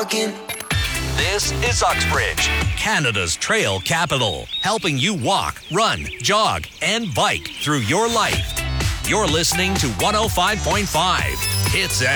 walking. This is Uxbridge, Canada's trail capital, helping you walk, run, jog, and bike through your life. You're listening to 105.5 Hits